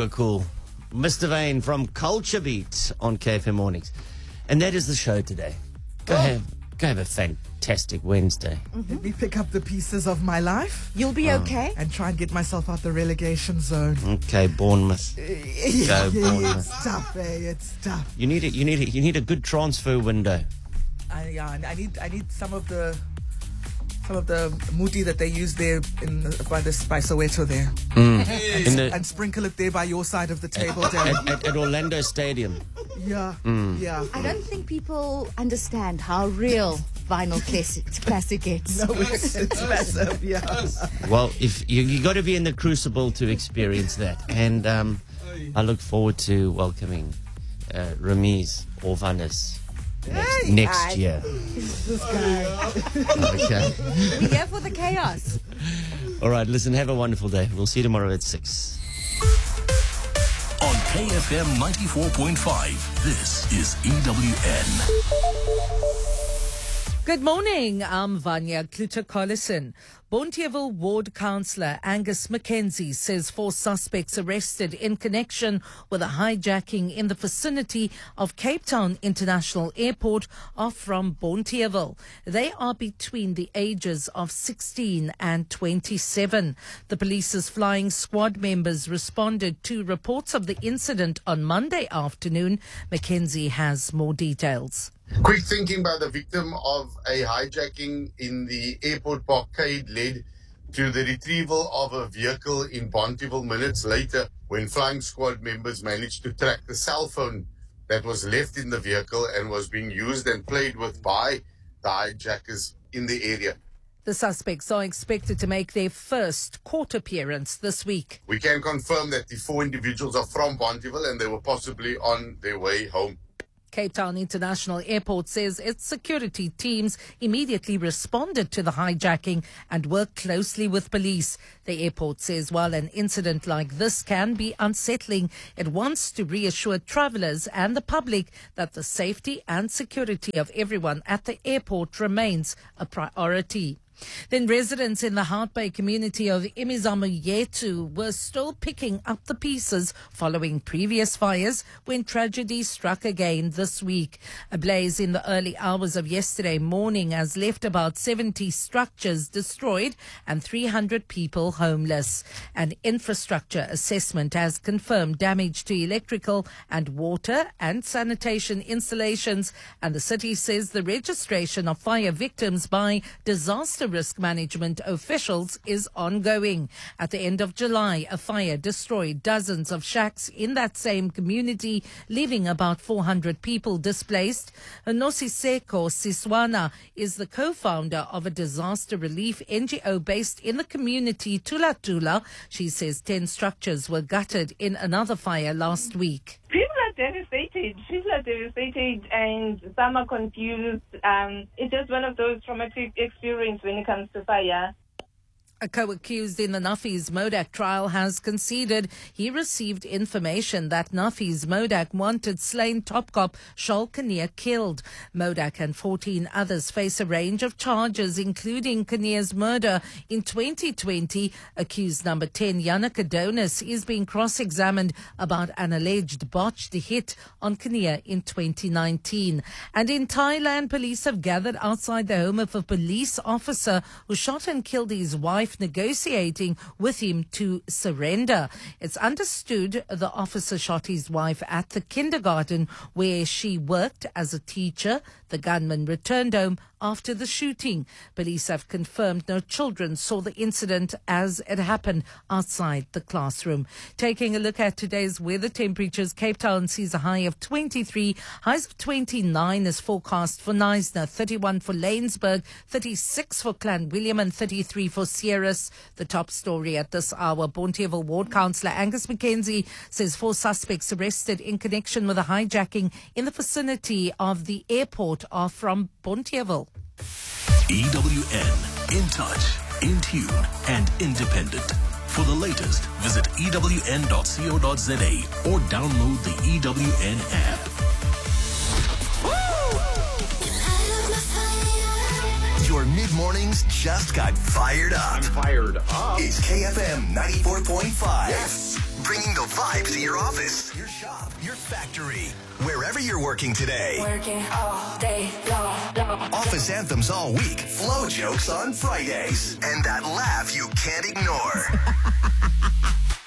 were cool. Mr. Vane from Culture Beat on KFM Mornings. And that is the show today. Go have a fantastic Wednesday. Let me pick up the pieces of my life. You'll be okay. And try and get myself out the relegation zone. Okay, Bournemouth. Bournemouth. It's tough, It's tough. You need a good transfer window. I need some of the muti that they use there by Soweto there. And sprinkle it there by your side of the table, Dan. At Orlando Stadium. Yeah. I don't think people understand how real vinyl classic gets. No, it's massive, yeah. Well, if you got to be in the crucible to experience that. And I look forward to welcoming Ramiz Orvanis next year. This guy. Okay. We're here for the chaos. All right, listen, have a wonderful day. We'll see you tomorrow at 6. On KFM 94.5, this is EWN. Good morning, I'm Vanya Kluter-Collison. Bonteheuwel Ward Councillor Angus McKenzie says 4 suspects arrested in connection with a hijacking in the vicinity of Cape Town International Airport are from Bonteheuwel. They are between the ages of 16 and 27. The police's flying squad members responded to reports of the incident on Monday afternoon. McKenzie has more details. Quick thinking by the victim of a hijacking in the airport parkade led to the retrieval of a vehicle in Bonteheuwel minutes later when flying squad members managed to track the cell phone that was left in the vehicle and was being used and played with by the hijackers in the area. The suspects are expected to make their first court appearance this week. We can confirm that the 4 individuals are from Bonteheuwel and they were possibly on their way home. Cape Town International Airport says its security teams immediately responded to the hijacking and worked closely with police. The airport says while an incident like this can be unsettling, it wants to reassure travellers and the public that the safety and security of everyone at the airport remains a priority. Then residents in the Hout Bay community of Imizamo Yetu were still picking up the pieces following previous fires when tragedy struck again this week. A blaze in the early hours of yesterday morning has left about 70 structures destroyed and 300 people homeless. An infrastructure assessment has confirmed damage to electrical and water and sanitation installations, and the city says the registration of fire victims by disaster risk management officials is ongoing. At the end of July, a fire destroyed dozens of shacks in that same community, leaving about 400 people displaced. Nosiseko Siswana is the co-founder of a disaster relief NGO based in the community Tula Tula. She says 10 structures were gutted in another fire last week. People are devastated. And some are confused. It's just one of those traumatic experiences when it comes to fire. A co-accused in the Nuffies Modak trial has conceded he received information that Nuffies Modak wanted slain top cop Shaul Kinnear killed. Modak and 14 others face a range of charges, including Kinnear's murder in 2020. Accused number 10, Yannick Adonis, is being cross-examined about an alleged botched hit on Kinnear in 2019. And in Thailand, police have gathered outside the home of a police officer who shot and killed his wife, negotiating with him to surrender. It's understood the officer shot his wife at the kindergarten where she worked as a teacher. The gunman returned home after the shooting. Police have confirmed no children saw the incident as it happened outside the classroom. Taking a look at today's weather temperatures, Cape Town sees a high of 23, highs of 29 is forecast for Knysna, 31 for Laingsburg, 36 for Clanwilliam and 33 for Sierras. The top story at this hour, Bonteheuwel Ward Councillor Angus McKenzie says 4 suspects arrested in connection with a hijacking in the vicinity of the airport are from Bonteheuwel. EWN, in touch, in tune, and independent. For the latest, visit ewn.co.za or download the EWN app. Your mid-mornings just got fired up. I'm fired up. It's KFM 94.5. Yes. bringing the vibes to your office, your shop, your factory, wherever you're working today. Working all day long. Office anthems all week, flow jokes on Fridays, and that laugh you can't ignore.